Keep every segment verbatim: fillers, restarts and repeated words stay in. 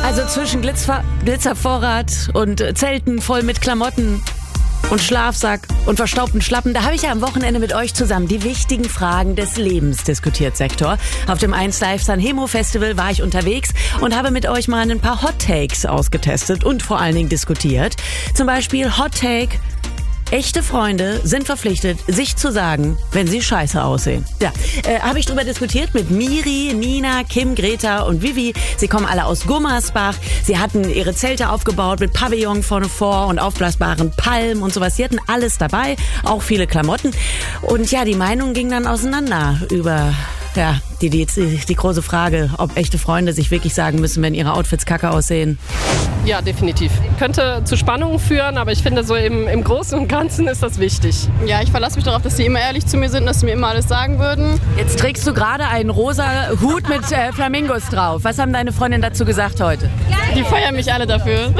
Also zwischen Glitzer, Glitzervorrat und Zelten voll mit Klamotten und Schlafsack und verstaubten Schlappen, da habe ich ja am Wochenende mit euch zusammen die wichtigen Fragen des Lebens diskutiert, Sektor. Auf dem eins Live Sanremo Festival war ich unterwegs und habe mit euch mal ein paar Hot Takes ausgetestet und vor allen Dingen diskutiert. Zum Beispiel Hot Take: Echte Freunde sind verpflichtet, sich zu sagen, wenn sie scheiße aussehen. Ja, äh, habe ich drüber diskutiert mit Miri, Nina, Kim, Greta und Vivi. Sie kommen alle aus Gummersbach. Sie hatten ihre Zelte aufgebaut mit Pavillon vorne vor und aufblasbaren Palmen und sowas. Sie hatten alles dabei, auch viele Klamotten. Und ja, die Meinung ging dann auseinander über... Ja, die, die, die große Frage, ob echte Freunde sich wirklich sagen müssen, wenn ihre Outfits kacke aussehen. Ja, definitiv. Könnte zu Spannungen führen, aber ich finde, so im, im Großen und Ganzen ist das wichtig. Ja, ich verlasse mich darauf, dass sie immer ehrlich zu mir sind, dass sie mir immer alles sagen würden. Jetzt trägst du gerade einen rosa Hut mit äh, Flamingos drauf. Was haben deine Freundinnen dazu gesagt heute? Die feiern mich alle dafür.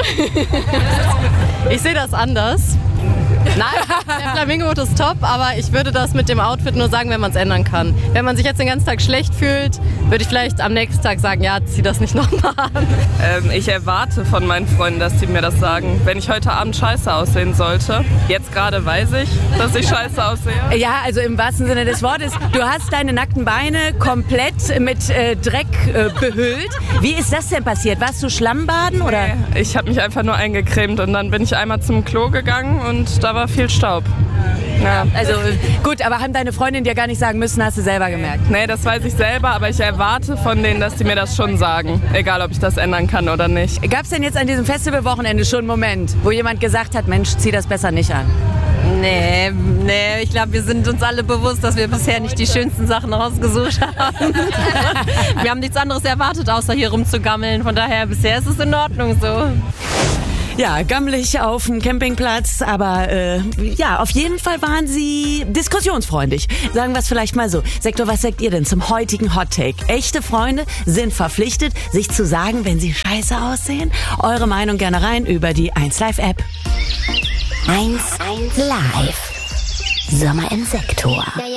Ich sehe das anders. Nein, der Flamingo ist top, aber ich würde das mit dem Outfit nur sagen, wenn man es ändern kann. Wenn man sich jetzt den ganzen Tag schlecht fühlt, würde ich vielleicht am nächsten Tag sagen, ja, zieh das nicht nochmal an. Ähm, ich erwarte von meinen Freunden, dass sie mir das sagen. Wenn ich heute Abend scheiße aussehen sollte, jetzt gerade weiß ich, dass ich scheiße aussehe. Ja, also im wahrsten Sinne des Wortes. Du hast deine nackten Beine komplett mit äh, Dreck äh, behüllt. Wie ist das denn passiert? Warst du Schlammbaden oder? Nee, ich habe mich einfach nur eingecremt und dann bin ich einmal zum Klo gegangen und da war viel Staub. Ja. Also gut, aber haben deine Freundinnen dir gar nicht sagen müssen, hast du selber gemerkt? Nee, das weiß ich selber, aber ich erwarte von denen, dass die mir das schon sagen. Egal, ob ich das ändern kann oder nicht. Gab es denn jetzt an diesem Festivalwochenende schon einen Moment, wo jemand gesagt hat, Mensch, zieh das besser nicht an? Nee, nee, ich glaube, wir sind uns alle bewusst, dass wir bisher nicht die schönsten Sachen rausgesucht haben. Wir haben nichts anderes erwartet, außer hier rumzugammeln. Von daher, bisher ist es in Ordnung so. Ja, gammelig auf dem Campingplatz, aber äh, ja, auf jeden Fall waren sie diskussionsfreundlich. Sagen wir es vielleicht mal so. Sektor, was sagt ihr denn zum heutigen Hot Take? Echte Freunde sind verpflichtet, sich zu sagen, wenn sie scheiße aussehen? Eure Meinung gerne rein über die eins Live App. eins Live. Sommer im Sektor.